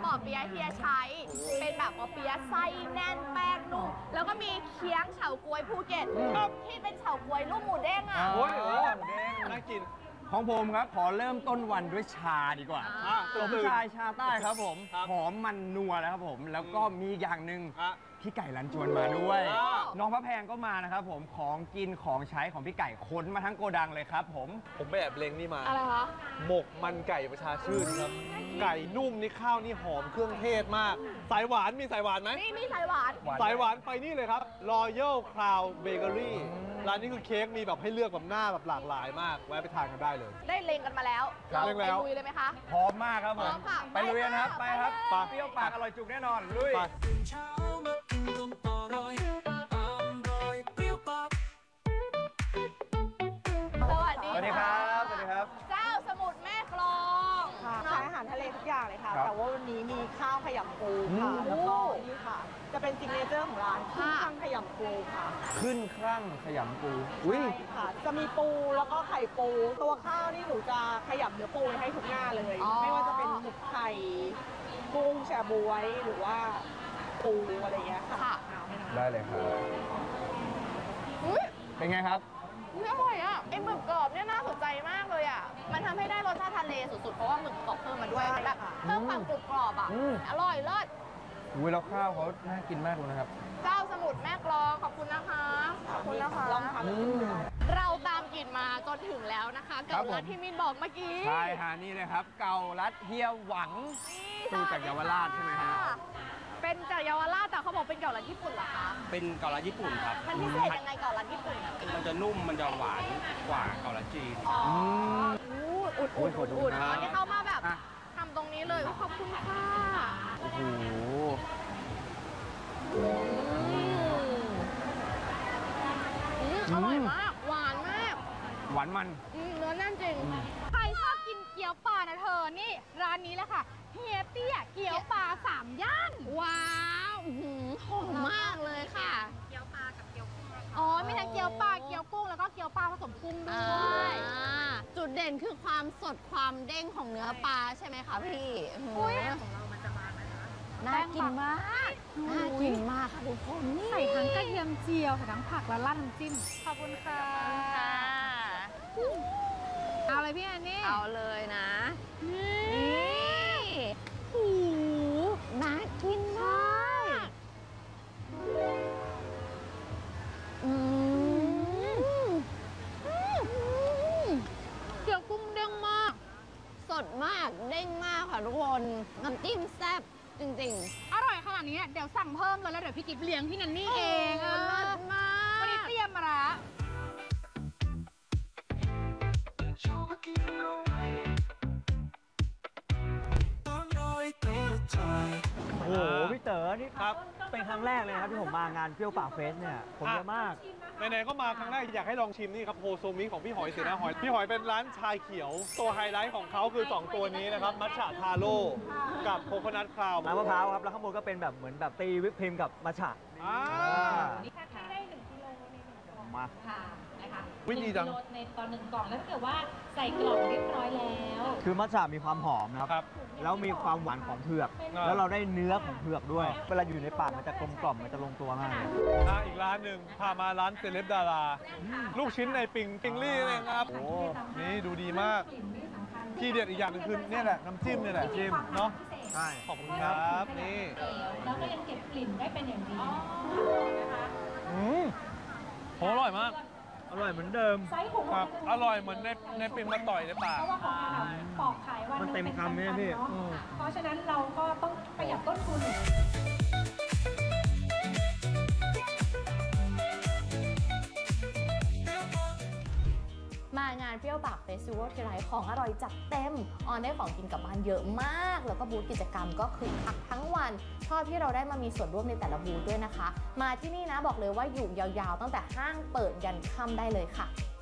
ปอเปี๊ยะเฮียชัยเป็นแบบปอเปี๊ยะไส้แน่นแป้งนุ่มแล้วก็มีเคี้ยงเฉาก๊วยภูเก็ตที่เป็นเฉาก๊วยลูกหมูเด้งอ่ะโอ้ยหมูเด้งน่ากินของผมครับขอเริ่มต้นวันด้วยชาดีกว่าสมชายชาใต้ครับผมหอมมันนัวแล้วครับผมแล้วก็มีอย่างหนึ่งพี่ไก่รันจวนมาด้วยน้องพระแพงก็มานะครับผมของกินของใช้ของพี่ไก่ค้นมาทั้งโกดังเลยครับผมไปแอบเล็งนี่มาอะไรคะหมกมันไก่ประชาชื่นครับไก่นุ่มนี่ข้าวนี่หอมเครื่องเทศมากสายหวานมีสายหวานไหมมีสายหวานสายหวานไปนี่เลยครับ Royal Crown Bakery ร้านนี้คือเค้กมีแบบให้เลือกแบบหน้าแบบหลากหลายมากแวะไปทานกันได้เลยได้เล็งกันมาแล้วเราไปลุยเลยไหมคะพร้อมมากครับผมไปลุยกันครับไปครับเปรี้ยวปากอร่อยจุกแน่นอนลุยสวัสดีครับสวัสดีครับเจ้าสมุทรแม่กลองค่ะขายอาหารทะเลทุกอย่างเลยค่ะแต่ว่าวันนี้มีข้าวขยำปูค่ะแล้วก็นี่ค่ะจะเป็นซิกเนเจอร์ของร้านขึ้นครั่งขยำปูค่ะขึ้นครั่งขยำปูใช่ค่ะจะมีปูแล้วก็ไข่ปูตัวข้าวนี่หนูจะขยำเนื้อปูให้ทุกหน้าเลยไม่ว่าจะเป็นหมึกไข่กุ้งแชบวยหรือว่าปูอะไรอย่างเงี้ยค่ะได้เลยครับเป็นไงครับอร่อยอ่ะไอหมึกกรอบเนี่ยน่าสนใจมากเลยอ่ะมันทำให้ได้รสชาติทะเลสุดๆเพราะว่าหมึกกรอบเพิ่มมาด้วยแบบเพิ่มความกรุบกรอบอ่ะอร่อยเลิศอุ้ยแล้วข้าวเขาน่ากินมากเลยนะครับเจ้าสมุทรแม่กลองขอบคุณนะคะขอบคุณนะคะลองทำเราตามกลิ่นมาจนถึงแล้วนะคะเก่าลัดที่มินบอกเมื่อกี้ใช่ค่ะนี่เลยครับเก่าลัดเฮียหวังสูตรจากเยาวราชใช่ไหมฮะเป็นจากเยาวราชแต่เขาบอกเป็นเก่าลัดญี่ปุ่นเหรอคะเป็นเกาลัดญี่ปุ่นครับมันพิเศษยังไงเก่าลัดญี่ปุ่นมันจะนุ่มมันจะหวานกว่าเกาลัดจีนอุ่นอันนี้เข้ามาแบบทำตรงนี้เลยขอบคุณค่ะโอ้โหอร่อยมากหวานมากหวานมันเนื้อแน่นจริงใครชอบกินเกี๊ยวปลานะเธอนี่ร้านนี้แหละค่ะเฮียเตี้ยเกี๊ยวปลา3 ย่านว้าวหอมมากเลยค่ะเกี๊ยวปลากับเกี๊ยวกุ้งอ๋อมีทั้งเกี๊ยวปลาเกี๊ยวกุ้งแล้วก็เกี๊ยวปลาผสมกุ้งด้วยจุดเด่นคือความสดความเด้งของเนื้อปลาใช่ไหมคะพี่แป้งของเรามันจะมาไหมคะน่ากินมากน่ากินมากค่ะทุกคนนี่ใส่ทั้งกระเทียมเจียวใส่ทั้งผักแล้วราดน้ำจิ้มขอบคุณค่ะเอาเลยพี่แอนนี่เอาเลยนะนี่โอ้โหน่ากินมากเกี๊ยวกุ้งเด้งมากสดมากเด้งมากค่ะทุกคนน้ำจิ้มแซ่บจริงๆอร่อยขนาดนี้เดี๋ยวสั่งเพิ่มเลยแล้วเดี๋ยวพี่กิ๊บเลี้ยงพี่นันนี่เองเลิศมากวันนี้เตรียมมาละโอ้โหพี่เต๋อนี่ครับเป็นครั้งแรกเลยครับที่ผมมางานเปรี้ยวปากเฟสเนี่ยคนเยอะมากไหนๆก็มาครั้งแรกอยากให้ลองชิมนี่ครับโฮโซมิของพี่หอยเสนาหอยพี่หอยเป็นร้านชาเขียวตัวไฮไลท์ของเขาคือ2ตัวนี้นะครับมัทฉะทาโร่กับโคโคนัทคราวน้ำมะพร้าวครับแล้วข้างบนก็เป็นแบบเหมือนแบบตีวิปครีมกับมัทฉะนี่ถ้าได้1 กิโลใน1 กล่องมาค่ะนะคะวิธีจังในตอน1 กล่องแล้วถ้าเกิดว่าใส่กล่องเรียบร้อยแล้วคือมัทฉะมีความหอมนะครับแล้วมีความหวานของเผือกแล้วเราได้เนื้อของเผือกด้วยเวลาอยู่ในปากมันจะกลมกล่อมมันจะลงตัวมากอีกร้านหนึ่งพามาร้านเซเลบดาราลูกชิ้นในปิงลี่เองครับนี่ดูดีมากที่เด็ดอีกอย่างนึงคือนี่แหละน้ำจิ้มนี่แหละจิ้มเนาะใช่ขอบคุณครับนี่แล้วก็ยังเก็บกลิ่นได้เป็นอย่างดีนะคะโหอร่อยมากอร่อยเหมือนเดิมครับอร่อยเหมือนในปิงมาต่อยในปากเพราะว่าของปอกขายวันมันเต็มคำเนี่ยพี่เพราะฉะนั้นเราก็ต้องประหยัดต้นทุนมางานเปรี้ยวปากเฟสติวัลทีไรของอร่อยจัดเต็มออนได้ของกินกลับบ้านเยอะมากแล้วก็บูธกิจกรรมก็คึกคักทั้งวันชอบที่เราได้มามีส่วนร่วมในแต่ละบูธด้วยนะคะมาที่นี่นะบอกเลยว่าอยู่ยาวๆตั้งแต่ห้างเปิดยันค่ำได้เลยค่ะ